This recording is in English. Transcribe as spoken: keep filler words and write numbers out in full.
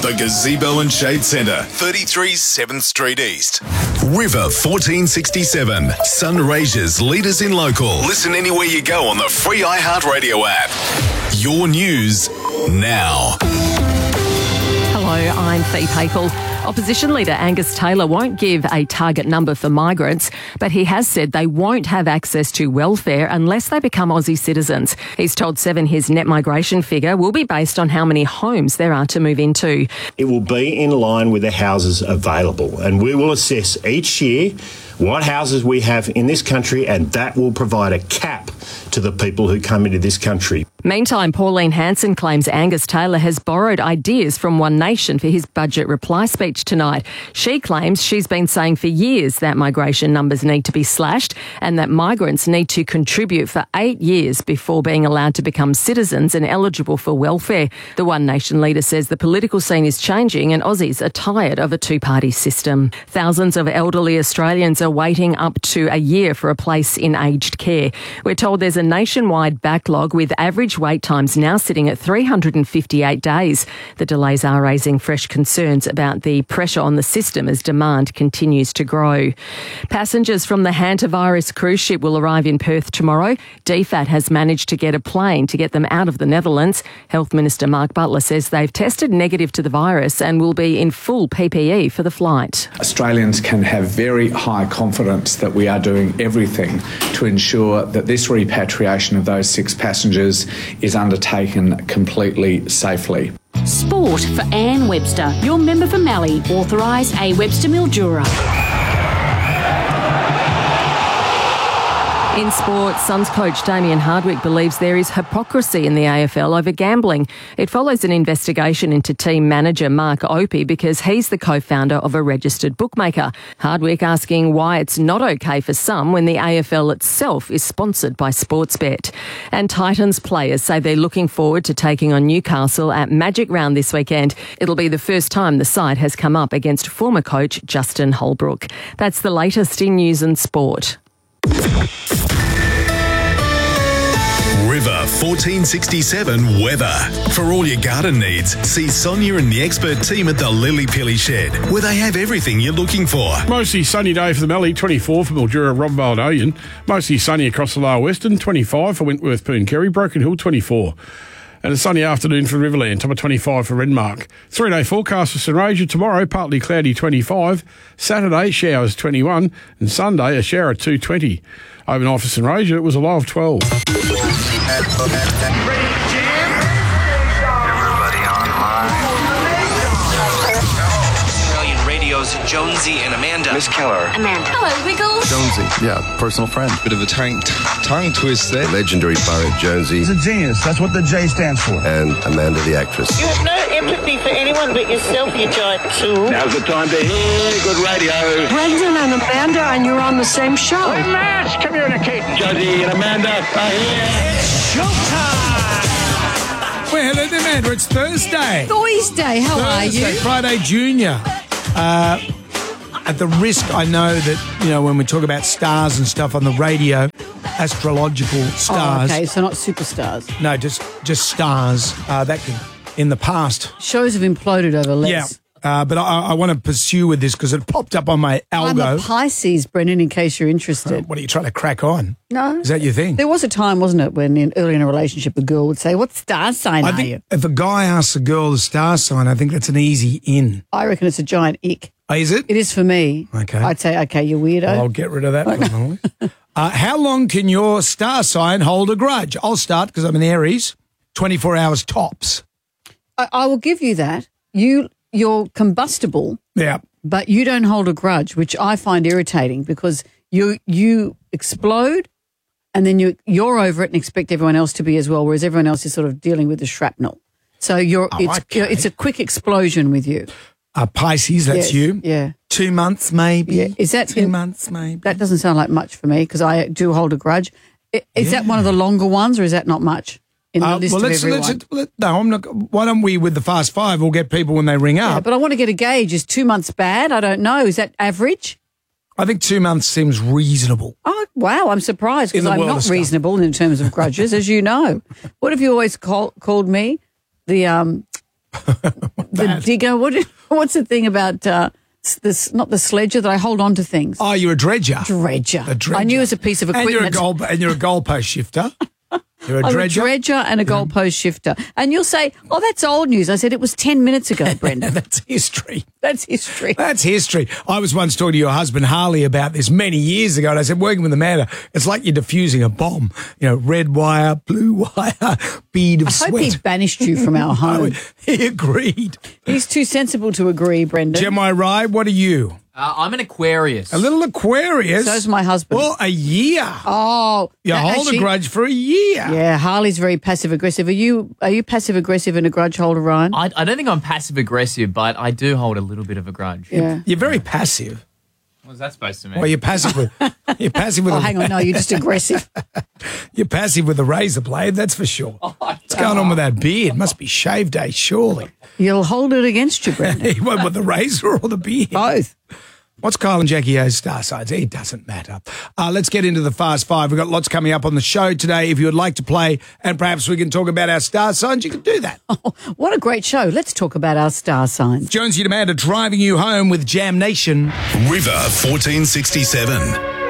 The Gazebo and Shade Centre, thirty-three seventh Street East. River fourteen sixty-seven, Sunraysia's leaders in local. Listen anywhere you go on the free iHeartRadio app. Your news now. Hello, I'm Fee Papel. Opposition leader Angus Taylor won't give a target number for migrants, but he has said they won't have access to welfare unless they become Aussie citizens. He's told Seven his net migration figure will be based on how many homes there are to move into. It will be in line with the houses available, and we will assess each year what houses we have in this country, and that will provide a cap to the people who come into this country. Meantime, Pauline Hanson claims Angus Taylor has borrowed ideas from One Nation for his budget reply speech tonight. She claims she's been saying for years that migration numbers need to be slashed and that migrants need to contribute for eight years before being allowed to become citizens and eligible for welfare. The One Nation leader says the political scene is changing and Aussies are tired of a two-party system. Thousands of elderly Australians are waiting up to a year for a place in aged care. We're told there's a nationwide backlog with average wait times now sitting at three hundred fifty-eight days. The delays are raising fresh concerns about the pressure on the system as demand continues to grow. Passengers from the Hantavirus cruise ship will arrive in Perth tomorrow. D F A T has managed to get a plane to get them out of the Netherlands. Health Minister Mark Butler says they've tested negative to the virus and will be in full P P E for the flight. Australians can have very high confidence that we are doing everything to ensure that this repatriation of those six passengers is undertaken completely safely. Sport for Anne Webster. Your member for Mallee. Authorise A Webster Mildura. In sport, Suns coach Damien Hardwick believes there is hypocrisy in the A F L over gambling. It follows an investigation into team manager Mark Opie because he's the co-founder of a registered bookmaker. Hardwick asking why it's not okay for some when the A F L itself is sponsored by Sportsbet. And Titans players say they're looking forward to taking on Newcastle at Magic Round this weekend. It'll be the first time the side has come up against former coach Justin Holbrook. That's the latest in news and sport. River fourteen sixty-seven weather. For all your garden needs, see Sonia and the expert team at the Lily Pilly Shed, where they have everything you're looking for. Mostly sunny day for the Mallee, twenty-four for Mildura, Robbo Oyen. Mostly sunny across the Lower Western, twenty-five for Wentworth, Pooncarry, Broken Hill, twenty-four. And a sunny afternoon for Riverland, top of twenty-five for Renmark. Three-day forecast for Sunraysia tomorrow, partly cloudy, twenty-five. Saturday, showers, twenty-one. And Sunday, a shower at two twenty. Overnight for Sunraysia, it was a low of twelve. Jonesy and Amanda. Miss Keller. Amanda. Hello, Wiggles. Jonesy. Yeah, personal friend. Bit of a tongue, tongue twist there. Legendary pirate Jonesy. He's a genius. That's what the J stands for. And Amanda the actress. You have no empathy for anyone but yourself, you giant tool. Now's the time to hear good radio. Brendan and Amanda, and you're on the same show. We're mass communicating. Jonesy and Amanda are here. It's showtime. Well, hello there, Amanda. It's Thursday. Thursday. How Thursday, are you? Friday Junior. Uh, at the risk, I know that, you know, when we talk about stars and stuff on the radio, astrological stars. Oh, okay, so not superstars. No, just just stars. Uh, that can, in the past. Shows have imploded over less. Yeah. Uh, but I, I want to pursue with this because it popped up on my algo. I'm a Pisces, Brendan, in case you're interested. Uh, what are you trying to crack on? No. Is that your thing? There was a time, wasn't it, when in, early in a relationship a girl would say, what star sign I are think you? if a guy asks a girl the star sign, I think that's an easy in. I reckon it's a giant ick. Oh, is it? It is for me. Okay. I'd say, okay, you weirdo. Well, I'll get rid of that. Finally. uh, how long can your star sign hold a grudge? I'll start because I'm an Aries. twenty-four hours tops. I, I will give you that. You... You're combustible, yeah, but you don't hold a grudge, which I find irritating because you you explode and then you you're over it and expect everyone else to be as well, whereas everyone else is sort of dealing with the shrapnel. So you're oh, it's okay. it's a quick explosion with you. Uh, Pisces, that's yes, you. Yeah, two months maybe. Yeah, is that two in, months maybe? That doesn't sound like much for me because I do hold a grudge. Is yeah. that one of the longer ones, or is that not much? In the uh, list well, of let's, everyone? let's, let, no, I'm not. Why don't we, with the fast five, we'll get people when they ring yeah, up. but I want to get a gauge. Is two months bad? I don't know. Is that average? I think two months seems reasonable. Oh, wow. I'm surprised because I'm not reasonable in terms of grudges, as you know. What have you always call, called me? The um, the digger. What? What's the thing about uh, this? Not the sledger that I hold on to things. Oh, you're a dredger. Dredger. A dredger. I knew it was a piece of equipment. And you're a goal. And you're a goalpost shifter. You're a I'm dredger. a dredger and a goalpost shifter. And you'll say, oh, that's old news. I said, it was ten minutes ago, Brenda. That's history. That's history. That's history. I was once talking to your husband, Harley, about this many years ago, and I said, working with Amanda, it's like you're diffusing a bomb. You know, red wire, blue wire, bead of I sweat. hope he banished you from our home. He agreed. He's too sensible to agree, Brenda. Am I right? What are you? Uh, I'm an Aquarius. A little Aquarius? So's my husband. Well, a year. Oh. You that hold actually- a grudge for a year. Yeah, Harley's very passive aggressive. Are you are you passive aggressive and a grudge holder, Ryan? I, I don't think I'm passive aggressive, but I do hold a little bit of a grudge. Yeah. You're very passive. What's that supposed to mean? Well, you're passive with. You're passive with. Oh, a, hang on, no, you're just aggressive. You're passive with a razor blade. That's for sure. Oh, What's going on with that beard? Must be shave day, surely. You'll hold it against you, Brenda. He went with the razor or the beard? Both. What's Kyle and Jackie O's star signs? It doesn't matter. Uh, let's get into the Fast Five. We've got lots coming up on the show today. If you would like to play and perhaps we can talk about our star signs, you can do that. Oh, what a great show. Let's talk about our star signs. Jonesy and Amanda driving you home with Jam Nation. River fourteen sixty-seven.